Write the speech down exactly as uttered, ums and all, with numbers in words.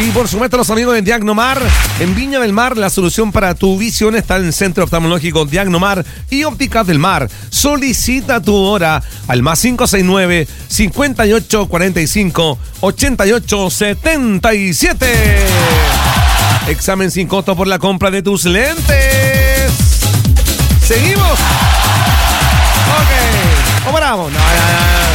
Y por supuesto, los amigos de Diagnomar. En Viña del Mar, la solución para tu visión está en el Centro Oftalmológico Diagnomar y Ópticas del Mar. Solicita tu hora al más cinco seis nueve, cincuenta y ocho cuarenta y cinco, ochenta y ocho setenta y siete. Examen sin costo por la compra de tus lentes. ¿Seguimos? Ok. ¿O paramos? No, no, no.